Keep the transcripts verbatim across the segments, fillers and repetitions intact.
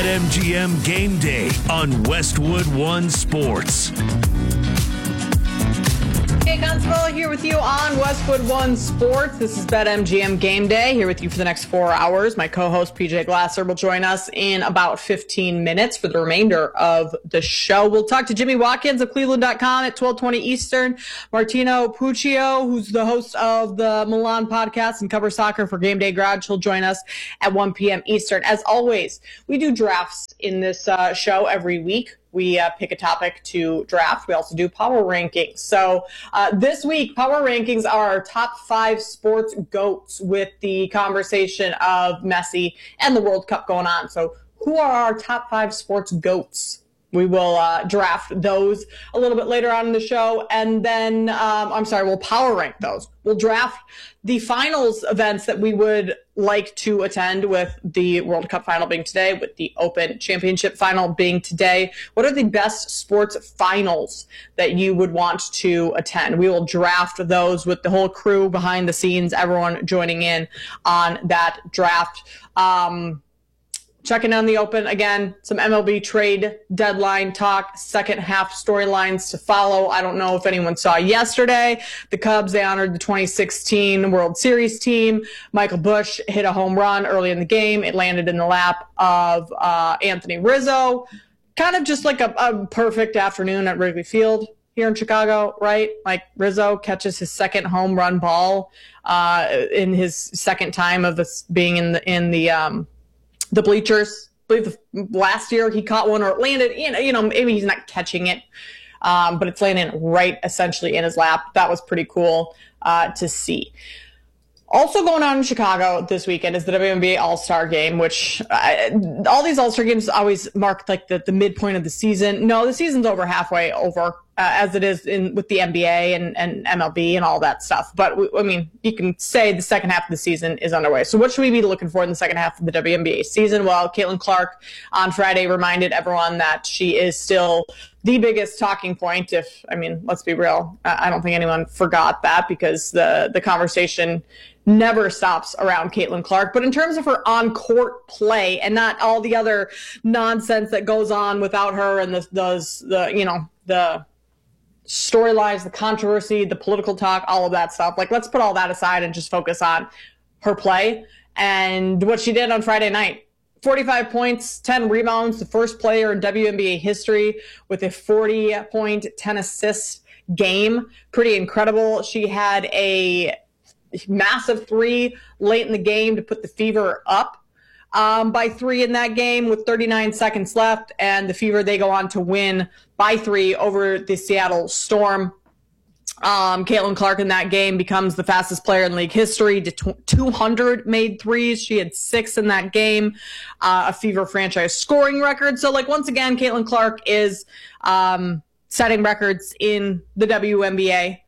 M G M Game Day on Westwood One Sports. Hey, Constable here with you on Westwood One Sports. This is BetMGM Game Day here with you for the next four hours. My co-host P J Glasser will join us in about fifteen minutes for the remainder of the show. We'll talk to Jimmy Watkins of Cleveland dot com at twelve twenty Eastern. Martino Puccio, who's the host of the Milan podcast and covers soccer for Game Day Garage, he'll join us at one p.m. Eastern. As always, we do drafts in this uh, show every week. We uh, pick a topic to draft. We also do power rankings. So uh, this week, power rankings are our top five sports GOATs with the conversation of Messi and the World Cup going on. So who are our top five sports GOATs? We will uh, draft those a little bit later on in the show. And then, um, I'm sorry, we'll power rank those. We'll draft the finals events that we would like to attend, with the World Cup final being today, with the Open Championship final being today. What are the best sports finals that you would want to attend? We will draft those with the whole crew behind the scenes, everyone joining in on that draft. Um, Checking on the Open again, some M L B trade deadline talk, second half storylines to follow. I don't know if anyone saw yesterday, the Cubs, they honored the twenty sixteen World Series team. Michael Busch hit a home run early in the game. It landed in the lap of uh, Anthony Rizzo. Kind of just like a, a perfect afternoon at Wrigley Field here in Chicago, right? Like Rizzo catches his second home run ball uh, in his second time of this being in the, in the, um, the bleachers. I believe the, last year he caught one, or it landed in, you know, maybe he's not catching it, um, but it's landing right essentially in his lap. That was pretty cool uh, to see. Also going on in Chicago this weekend is the W N B A All-Star Game, which uh, all these All-Star Games always mark like the, the midpoint of the season. No, the season's over halfway over, uh, as it is in with the N B A and, and M L B and all that stuff. But, we, I mean, you can say the second half of the season is underway. So what should we be looking for in the second half of the W N B A season? Well, Caitlin Clark on Friday reminded everyone that she is still the biggest talking point. If, I mean, let's be real. I don't think anyone forgot that, because the, the conversation never stops around Caitlin Clark. But in terms of her on-court play and not all the other nonsense that goes on without her, and the, those, the, you know, the storylines, the controversy, the political talk, all of that stuff, like, let's put all that aside and just focus on her play and what she did on Friday night. forty-five points, ten rebounds, the first player in W N B A history with a forty point, ten assist game. Pretty incredible. She had a massive three late in the game to put the Fever up um, by three in that game with thirty-nine seconds left. And the Fever, they go on to win by three over the Seattle Storm. Um, Caitlin Clark in that game becomes the fastest player in league history to two hundred made threes. She had six in that game, uh, a Fever franchise scoring record. So, like, once again, Caitlin Clark is um, setting records in the W N B A.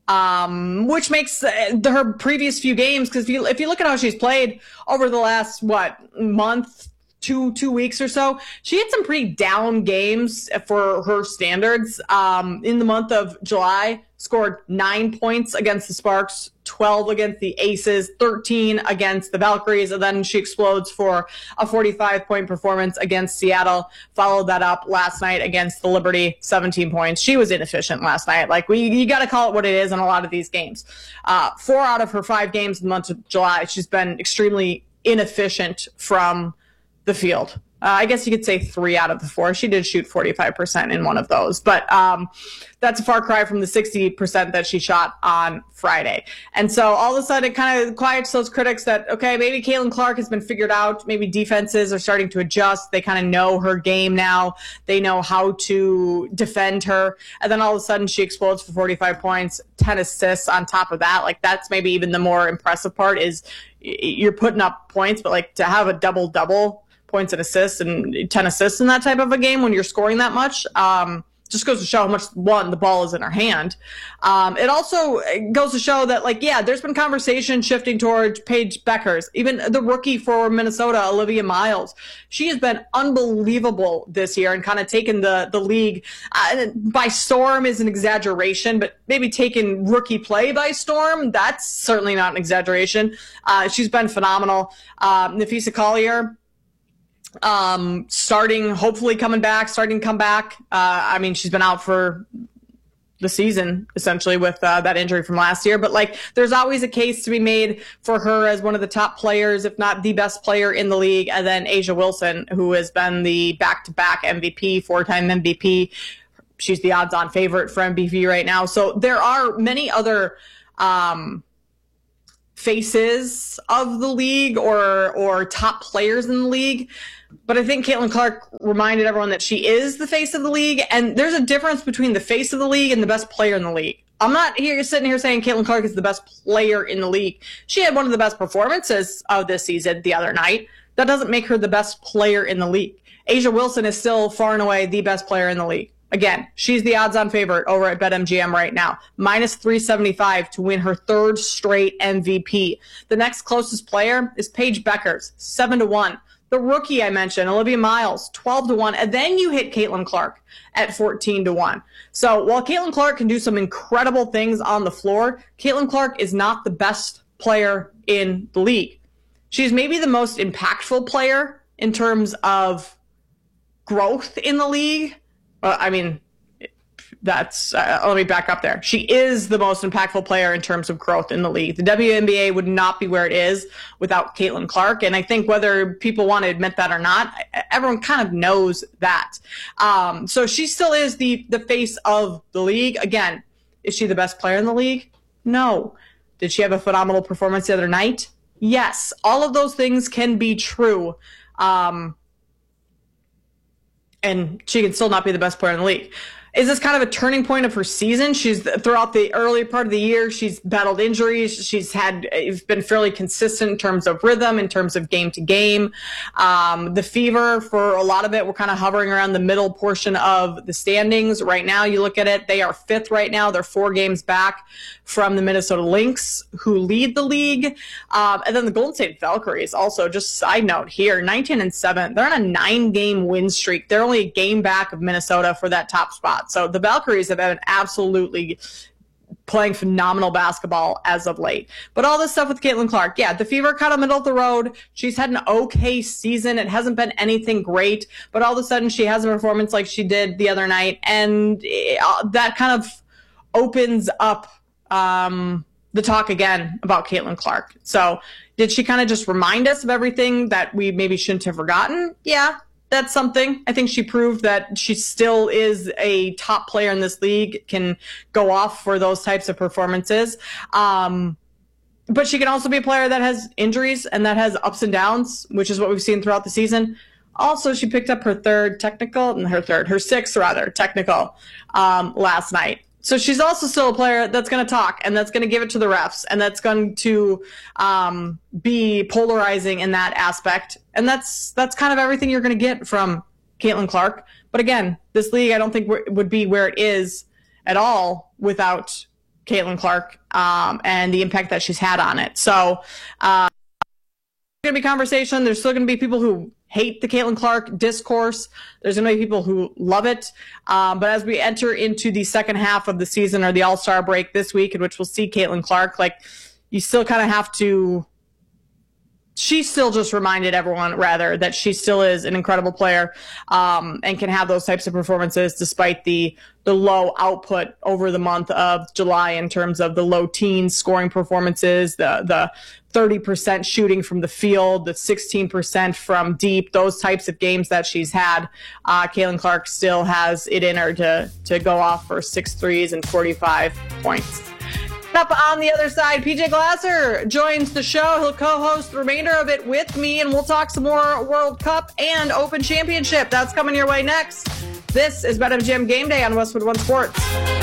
Um, which makes uh, her previous few games, because if you, if you look at how she's played over the last, what, month, two, two weeks or so, she had some pretty down games for her standards. Um, in the month of July, scored nine points against the Sparks, twelve against the Aces, thirteen against the Valkyries, and then she explodes for a forty-five point performance against Seattle. Followed that up last night against the Liberty, seventeen points. She was inefficient last night. Like, we, you got to call it what it is in a lot of these games. Uh, four out of her five games in the month of July, she's been extremely inefficient from the field. Uh, I guess you could say three out of the four. She did shoot forty-five percent in one of those, but um, that's a far cry from the sixty percent that she shot on Friday. And so all of a sudden it kind of quiets those critics that, okay, maybe Caitlin Clark has been figured out. Maybe defenses are starting to adjust. They kind of know her game now. They know how to defend her. And then all of a sudden she explodes for forty-five points, ten assists on top of that. Like, that's maybe even the more impressive part, is you're putting up points, but like to have a double-double, points and assists and ten assists in that type of a game when you're scoring that much, um, just goes to show how much, one, the ball is in her hand. Um, it also goes to show that, like, yeah, there's been conversation shifting towards Paige Beckers, even the rookie for Minnesota, Olivia Miles. She has been unbelievable this year and kind of taken the, the league uh, by storm is an exaggeration, but maybe taking rookie play by storm, that's certainly not an exaggeration. Uh, she's been phenomenal. Um, Nafisa Collier, um, starting, hopefully coming back, starting to come back. Uh, I mean, she's been out for the season essentially with uh, that injury from last year, but like there's always a case to be made for her as one of the top players, if not the best player in the league. And then A'ja Wilson, who has been the back-to-back M V P, four-time M V P. She's the odds-on favorite for M V P right now. So there are many other um, faces of the league or or top players in the league. But I think Caitlin Clark reminded everyone that she is the face of the league, and there's a difference between the face of the league and the best player in the league. I'm not here sitting here saying Caitlin Clark is the best player in the league. She had one of the best performances of this season the other night. That doesn't make her the best player in the league. A'ja Wilson is still far and away the best player in the league. Again, she's the odds-on favorite over at BetMGM right now. minus three seventy-five to win her third straight M V P. The next closest player is Paige Bueckers, seven to one. The rookie I mentioned, Olivia Miles, twelve to one. And then you hit Caitlin Clark at fourteen to one. So while Caitlin Clark can do some incredible things on the floor, Caitlin Clark is not the best player in the league. She's maybe the most impactful player in terms of growth in the league. Uh, I mean, that's, uh, let me back up there. She is the most impactful player in terms of growth in the league. The W N B A would not be where it is without Caitlin Clark. And I think whether people want to admit that or not, everyone kind of knows that. Um, so she still is the, the face of the league. Again, is she the best player in the league? No. Did she have a phenomenal performance the other night? Yes. All of those things can be true. Um, and she can still not be the best player in the league. Is this kind of a turning point of her season? She's throughout the early part of the year, she's battled injuries. She's had, it's been fairly consistent in terms of rhythm, in terms of game to game. Um, the Fever, for a lot of it, we're kind of hovering around the middle portion of the standings. Right now, you look at it, they are fifth right now. They're four games back from the Minnesota Lynx, who lead the league. Um, and then the Golden State Valkyries, also, just side note here, nineteen and seven. They're on a nine-game win streak. They're only a game back of Minnesota for that top spot. So the Valkyries have been absolutely playing phenomenal basketball as of late. But all this stuff with Caitlin Clark, yeah, the Fever kind of middle of the road. She's had an okay season. It hasn't been anything great, but all of a sudden she has a performance like she did the other night, and it, uh, that kind of opens up um, the talk again about Caitlin Clark. So did she kind of just remind us of everything that we maybe shouldn't have forgotten? Yeah. That's something. I think she proved that she still is a top player in this league, can go off for those types of performances. Um, but she can also be a player that has injuries and that has ups and downs, which is what we've seen throughout the season. Also, she picked up her third technical, and her third, her sixth rather, technical um, last night. So she's also still a player that's going to talk and that's going to give it to the refs and that's going to um, be polarizing in that aspect. And that's that's kind of everything you're going to get from Caitlin Clark. But again, this league I don't think would be where it is at all without Caitlin Clark um, and the impact that she's had on it. So uh, there's going to be conversation. There's still going to be people who hate the Caitlin Clark discourse. There's going to be people who love it. Um, but as we enter into the second half of the season or the All-Star break this week, in which we'll see Caitlin Clark, like, you still kind of have to, she still just reminded everyone, rather, that she still is an incredible player um, and can have those types of performances despite the the low output over the month of July in terms of the low teens scoring performances, the the thirty percent shooting from the field, the sixteen percent from deep, those types of games that she's had. Uh, Caitlin Clark still has it in her to, to go off for six threes and forty-five points. Up on the other side, P J Glasser joins the show. He'll co-host the remainder of it with me, and we'll talk some more World Cup and Open Championship. That's coming your way next. This is BetMGM Game Day on Westwood One Sports.